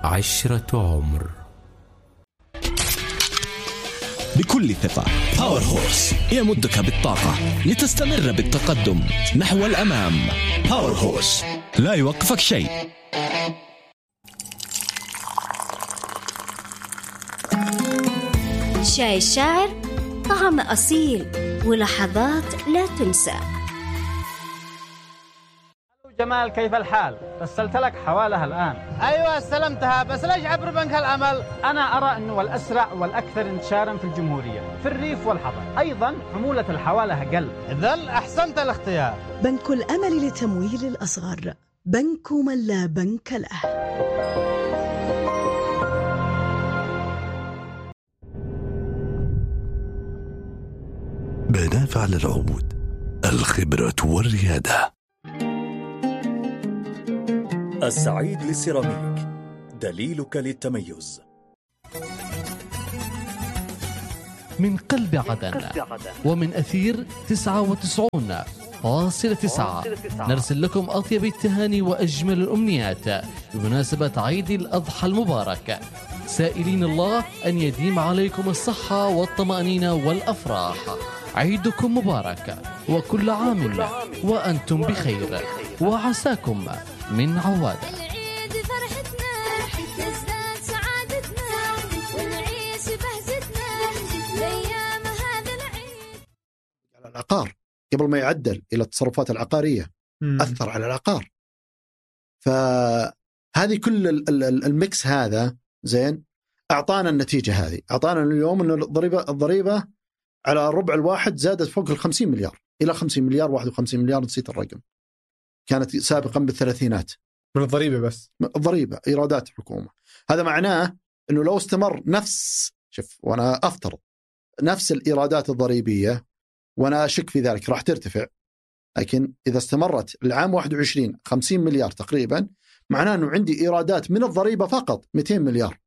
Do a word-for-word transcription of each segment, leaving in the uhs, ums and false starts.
عشرة عمر. بكل ثقة باور هورس يمدك بالطاقة لتستمر بالتقدم نحو الأمام. باور هورس لا يوقفك شيء. شاي الشاعر طعم أصيل ولحظات لا تنسى. جمال كيف الحال؟ رسلت لك حوالها الآن. أيوة استلمتها، بس ليش عبر بنك الأمل؟ أنا أرى أنه الأسرع والأكثر انتشارا في الجمهورية في الريف والحضر. أيضا حمولة الحوالة أقل. إذن أحسنت الاختيار. بنك الأمل لتمويل الأصغر، بنك من لا بنك له. بناف على العود، الخبرة والريادة. السعيد للسيراميك، دليلك للتميز. من قلب عدن ومن أثير تسعة وتسعين فاصلة تسعة نرسل لكم أطيب التهاني وأجمل الأمنيات بمناسبة عيد الأضحى المبارك، سائلين الله أن يديم عليكم الصحة والطمأنينة والأفراح. عيدكم مبارك وكل عام وأنتم بخير، وعساكم من عوادة. العيد فرحتنا تزداد سعادتنا ونعيش بهجتنا لأيام هذا العيد. العقار قبل ما يعدل إلى التصرفات العقارية مم. أثر على العقار. فهذه كل الميكس هذا زين أعطانا النتيجة هذه. أعطانا اليوم أن الضريبة الضريبة على الربع الواحد زادت فوق الخمسين مليار إلى خمسين مليار، واحد وخمسين مليار، نسيت الرقم، كانت سابقا بالثلاثينات من الضريبة. بس الضريبة إيرادات الحكومة. هذا معناه أنه لو استمر نفس شوف وأنا أفترض نفس الإيرادات الضريبية، وأنا أشك في ذلك، راح ترتفع، لكن إذا استمرت العام واحد وعشرين خمسين مليار تقريبا، معناه أنه عندي إيرادات من الضريبة فقط مئتين مليار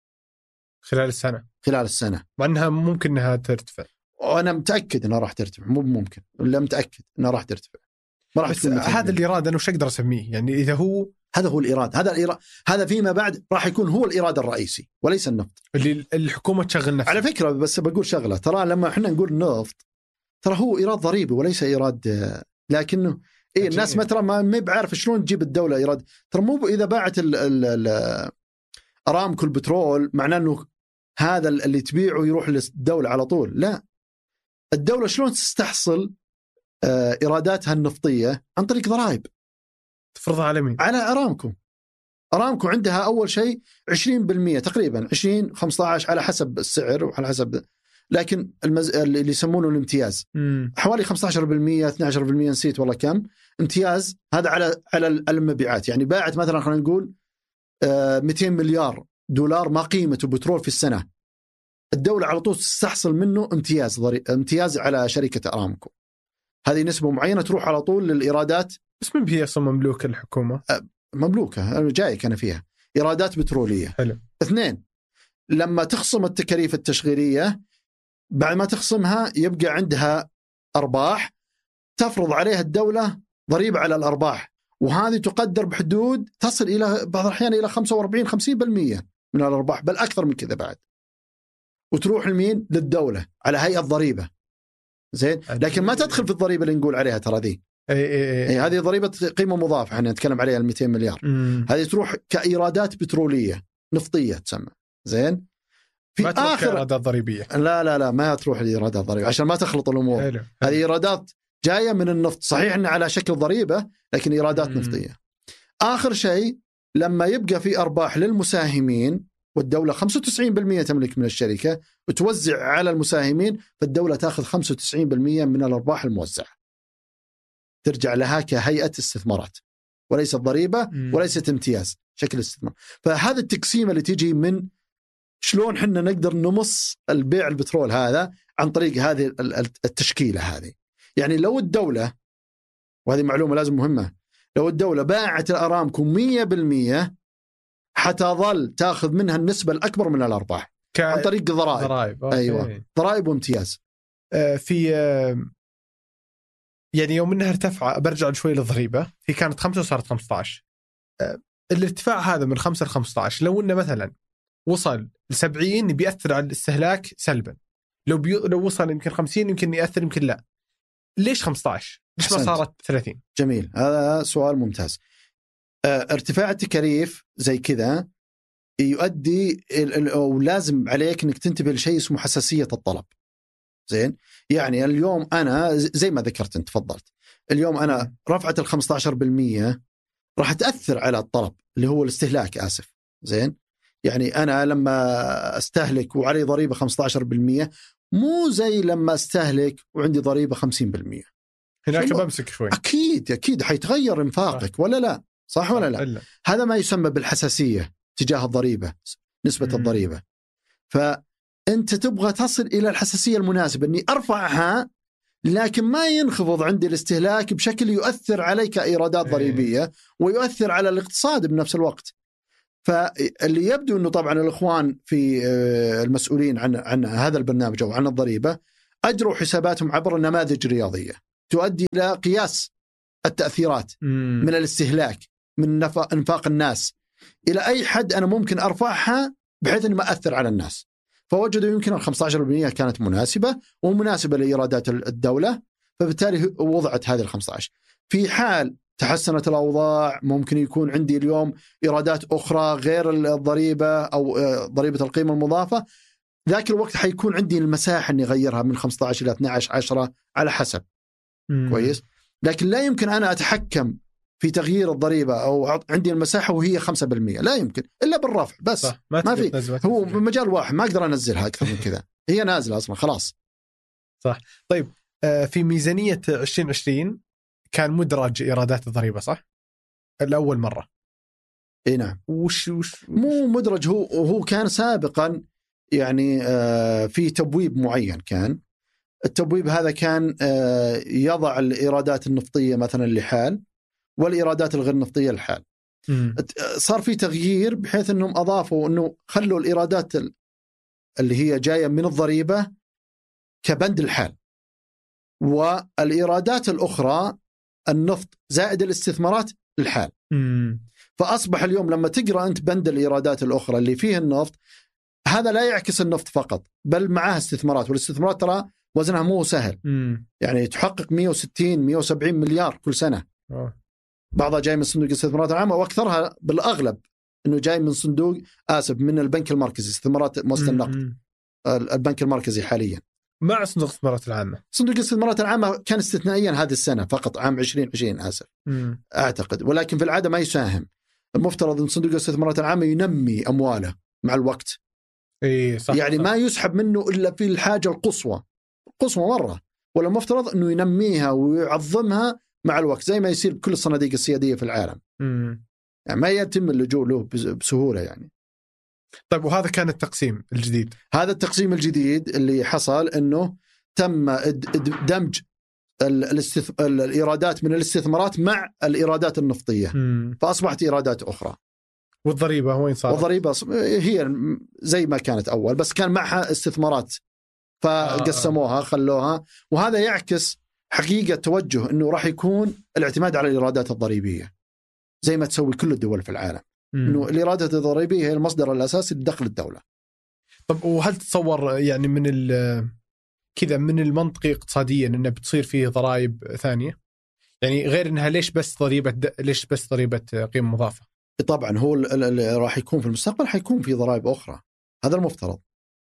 خلال السنة خلال السنة مع أنها ممكن أنها ترتفع. وأنا متأكد أنها راح ترتفع، مو ممكن ولا متأكد أنها راح ترتفع. ما راح تكون هذا الإيراد أنا وش أقدر أسميه؟ يعني إذا هو هذا هو الإيراد، هذا الإيراد هذا فيما بعد راح يكون هو الإيراد الرئيسي وليس النفط اللي الحكومة تشغل نفسها. على فكرة بس بقول شغلة، ترى لما إحنا نقول نفط ترى هو إيراد ضريبي وليس إيراد، لكنه إيه الناس ما ترى ما ما بعرف شلون تجيب الدولة إيراد. ترى مو إذا باعت ال ال أرامكو البترول معناه إنه هذا اللي تبيعه يروح للدولة على طول، لا. الدولة شلون تستحصل إيراداتها النفطية؟ عن طريق ضرائب تفرضها على مين؟ على أرامكو. أرامكو عندها أول شيء عشرين بالمئة تقريبا، عشرين خمسة عشر على حسب السعر وعلى حسب، لكن المز... اللي يسمونه الامتياز مم. حوالي خمسة عشر بالمئة اثني عشر بالمئة نسيت والله كم امتياز. هذا على على المبيعات، يعني باعت مثلا خلينا نقول مئتين مليار دولار ما قيمته بترول في السنة، الدولة على طول تستحصل منه امتياز ضري... امتياز على شركة أرامكو. هذه نسبة معينة تروح على طول للإيرادات. بس من هي أصلا مملوكة الحكومة؟ مملوكة، أنا جايك أنا فيها إيرادات بترولية. حلو. اثنين، لما تخصم التكاليف التشغيلية بعد ما تخصمها يبقى عندها أرباح تفرض عليها الدولة ضريبة على الأرباح، وهذه تقدر بحدود تصل إلى بعض الأحيان إلى خمسة وأربعين خمسين بالمئة من الأرباح، بل أكثر من كذا بعد، وتروح لمين؟ للدولة على هيئة ضريبة. زين، لكن ما تدخل في الضريبة اللي نقول عليها ترى ذي. أي أي أي هذه ضريبة قيمة مضافة، احنا نتكلم عليها المئتين مليار. مم. هذه تروح كإيرادات بترولية نفطية تسمى. زين، في ما آخر إيرادات ضريبية. لا لا لا ما تروح الإيرادات ضريبية عشان ما تخلط الأمور. حلو. حلو. هذه إيرادات جاية من النفط، صحيح إنها على شكل ضريبة لكن إيرادات مم. نفطية. آخر شيء لما يبقى في أرباح للمساهمين، والدولة خمسة وتسعين بالمئة تملك من الشركة وتوزع على المساهمين، فالدولة تأخذ خمسة وتسعين بالمئة من الأرباح الموزعة ترجع لها كهيئة استثمارات، وليست ضريبة وليست امتياز، شكل استثمار. فهذا التقسيمة اللي تيجي من شلون حنا نقدر نمص البيع البترول هذا عن طريق هذه التشكيلة هذه. يعني لو الدولة، وهذه معلومة لازم مهمة، لو الدولة باعت الأرامكو مية بالمية حتظل تأخذ منها النسبة الأكبر من الأرباح ك... عن طريق ضرائب. ضرائب. أيوة، ضرائب وامتياز. آه في آه يعني يوم انها ارتفع، برجع شوي للضريبة، هي كانت خمسة وصارت خمسة عشر. آه الارتفاع هذا من خمسة ل خمسة عشر لو انه مثلا وصل ل سبعين بيأثر على الاستهلاك سلبا، لو بي... لو وصل يمكن خمسين يمكن يأثر يمكن لا. ليش خمسة عشر؟ ليش ما صارت ثلاثين؟ جميل، هذا سؤال ممتاز. اه ارتفاع التكاليف زي كذا يؤدي أو لازم عليك انك تنتبه لشيء اسمه حساسية الطلب. زين، يعني اليوم انا زي ما ذكرت انت تفضلت، اليوم انا رفعت ال خمسة عشر بالمئة راح تأثر على الطلب اللي هو الاستهلاك. آسف، زين، يعني انا لما استهلك وعلي ضريبة خمسة عشر بالمئة مو زي لما استهلك وعندي ضريبة خمسين بالمئة. هناك بمسك شوي. اكيد اكيد حيتغير انفاقك ولا لا؟ صح ولا لا؟ إلا. هذا ما يسمى بالحساسية تجاه الضريبة، نسبة مم. الضريبة. فأنت تبغى تصل إلى الحساسية المناسبة، أني أرفعها لكن ما ينخفض عندي الاستهلاك بشكل يؤثر علي كإيرادات ضريبية ويؤثر على الاقتصاد بنفس الوقت. فاللي يبدو أنه طبعا الإخوان في المسؤولين عن عن هذا البرنامج أو عن الضريبة أجروا حساباتهم عبر نماذج رياضية تؤدي إلى قياس التأثيرات مم. من الاستهلاك، من انفاق الناس، إلى أي حد أنا ممكن أرفعها بحيث أن ما أثر على الناس. فوجدوا يمكن ال خمسة عشر بالمئة كانت مناسبة ومناسبة لإيرادات الدولة، فبالتالي وضعت هذه ال خمسة عشر. في حال تحسنت الأوضاع ممكن يكون عندي اليوم إيرادات أخرى غير الضريبة أو ضريبة القيمة المضافة، ذاك الوقت حيكون عندي المساحة أني أغيرها من خمسة عشر إلى اثني عشر عشرة على حسب. مم. كويس، لكن لا يمكن أنا أتحكم في تغيير الضريبة أو عندي المساحة وهي خمسة بالمئة، لا يمكن إلا بالرفع بس. ما, ما في، هو مجال واحد ما أقدر أنزلها أكثر من كذا، هي نازلة أصلا خلاص. صح. طيب في ميزانية عشرين عشرين كان مدرج إيرادات الضريبة صح؟ الأول مرة. إيه نعم. وش وش مو مدرج، هو هو كان سابقا يعني في تبويب معين. كان التبويب هذا كان يضع الإيرادات النفطية مثلا لحال والإيرادات الغير نفطية الحال. مم. صار في تغيير بحيث أنهم أضافوا أنه خلوا الإيرادات اللي هي جاية من الضريبة كبند الحال، والإيرادات الأخرى النفط زائد الاستثمارات الحال. مم. فأصبح اليوم لما تقرأ أنت بند الإيرادات الأخرى اللي فيه النفط، هذا لا يعكس النفط فقط بل معها استثمارات، والاستثمارات ترى وزنها مو سهل. مم. يعني تحقق مئة وستين مئة وسبعين مليار كل سنة. أوه. بعضها جاي من صندوق الاستثمارات العامة، وأكثرها بالأغلب أنه جاي من صندوق آسف من البنك المركزي، استثمارات مؤسسة النقد البنك المركزي حاليا مع صندوق الاستثمارات العامة. صندوق الاستثمارات العامة كان استثنائيا هذه السنة فقط، عام عشرين عشرين آسف مم. أعتقد، ولكن في العادة ما يساهم. المفترض أن صندوق الاستثمارات العامة ينمي أمواله مع الوقت. إيه صح يعني صح. ما يسحب منه إلا في الحاجة القصوى قصوى مرة، ولا المفترض أنه ينميها ويعظمها مع الوقت زي ما يصير بكل الصناديق السيادية في العالم. مم. يعني ما يتم اللجوء له بسهولة يعني. طيب وهذا كان التقسيم الجديد؟ هذا التقسيم الجديد اللي حصل أنه تم دمج الاستث... الإيرادات من الاستثمارات مع الإيرادات النفطية. مم. فأصبحت إيرادات أخرى. والضريبة وين صارت؟ والضريبة هي زي ما كانت أول بس كان معها استثمارات فقسموها خلوها، وهذا يعكس حقيقة توجه أنه راح يكون الاعتماد على الإيرادات الضريبية زي ما تسوي كل الدول في العالم. مم. أنه الإيرادات الضريبية هي المصدر الأساسي لدخل الدولة. طب وهل تتصور يعني من كذا من المنطقي اقتصاديا أنه بتصير فيه ضرائب ثانية؟ يعني غير أنها ليش بس ضريبة د... ليش بس ضريبة قيمة مضافة؟ طبعا هو اللي راح يكون في المستقبل حيكون في ضرائب أخرى، هذا المفترض.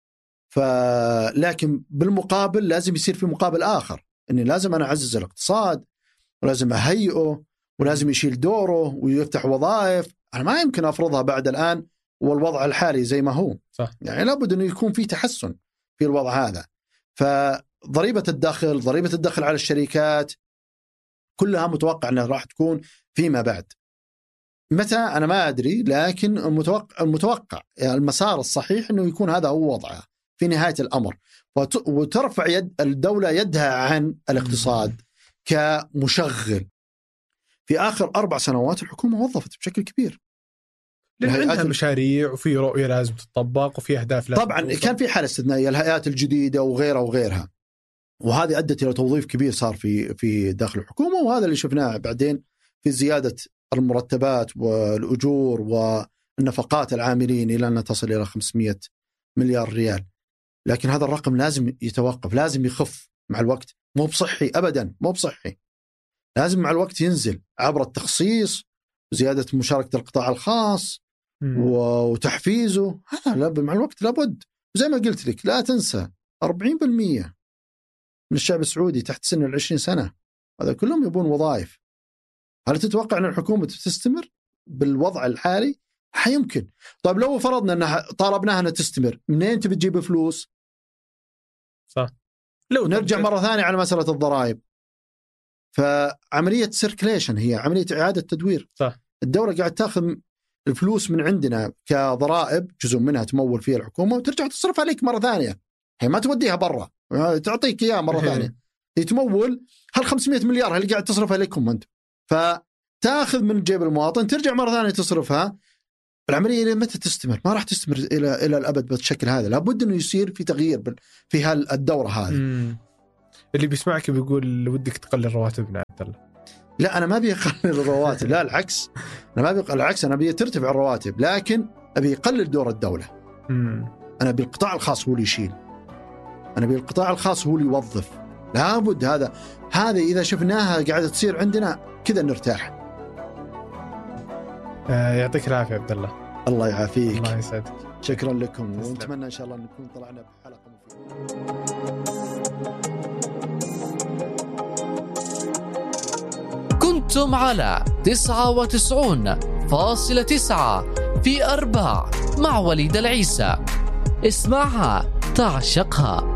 فلكن بالمقابل لازم يصير في مقابل آخر، أني لازم أنا أعزز الاقتصاد ولازم أهيئه ولازم يشيل دوره ويفتح وظائف. أنا ما يمكن أفرضها بعد الآن والوضع الحالي زي ما هو. صح. يعني لابد أنه يكون في تحسن في الوضع هذا. فضريبة الدخل ضريبة الدخل على الشركات كلها متوقع أنها راح تكون فيما بعد. متى أنا ما أدري، لكن المتوقع, المتوقع يعني المسار الصحيح أنه يكون هذا هو وضعه في نهاية الأمر، وترفع يد الدولة يدها عن الاقتصاد كمشغل. في آخر أربع سنوات الحكومة وظفت بشكل كبير، لأن عندها مشاريع وفي رؤية لازم تطبق وفي أهداف لازم طبعا توصل. كان في حالة استثنائية الهيئات الجديدة وغيرها وغيرها، وهذه أدت إلى توظيف كبير صار في في داخل الحكومة، وهذا اللي شفناه بعدين في زيادة المرتبات والأجور والنفقات العاملين إلى أن تصل إلى خمسمائة مليار ريال. لكن هذا الرقم لازم يتوقف، لازم يخف مع الوقت، مو بصحي أبدا، مو بصحي. لازم مع الوقت ينزل عبر التخصيص وزيادة مشاركة القطاع الخاص وتحفيزه. هذا مع الوقت لابد. وزي ما قلت لك لا تنسى أربعين بالمئة من الشعب السعودي تحت سن العشرين سنة، هذا كلهم يبون وظائف. هل تتوقع أن الحكومة تستمر بالوضع الحالي؟ حيمكن. طيب لو فرضنا أنها طالبناها أنها تستمر، منين تبي تجيب فلوس؟ صح. لو نرجع مرة ثانية على مسألة الضرائب، فعملية سيركليشن هي عملية إعادة تدوير. صح. الدولة قاعد تأخذ الفلوس من عندنا كضرائب، جزء منها تمول فيها الحكومة وترجع تصرف عليك مرة ثانية. هي ما توديها برا، تعطيك إياه مرة ثانية. هي تمول هال خمسمائة مليار اللي قاعد تصرفها لكم أنت، فتأخذ من جيب المواطن ترجع مرة ثانية تصرفها. العملية إلى متى تستمر؟ ما راح تستمر إلى إلى الأبد بالشكل هذا. لابد إنه يصير في تغيير في هالدورة هذه. مم. اللي بيسمعك بيقول ودك تقلل رواتبنا عبد الله. لا أنا ما أبي أقلل الرواتب، لا العكس، أنا ما أبي العكس، أنا أبي ترتفع الرواتب، لكن أبي يقلل دور الدولة. مم. أنا بالقطاع الخاص هو اللي يشيل، أنا بالقطاع الخاص هو اللي يوظف. لابد هذا هذا إذا شفناها قاعدة تصير عندنا كذا نرتاح. آه يعطيك العافية عبد الله. الله يعافيك. الله يسعدك. شكرا لكم، ونتمنى إن شاء الله نكون طلعنا بحلقة مفيدة. كنتم على تسعة وتسعون فاصلة تسعة في أرباع مع وليد العيسى. اسمعها تعشقها.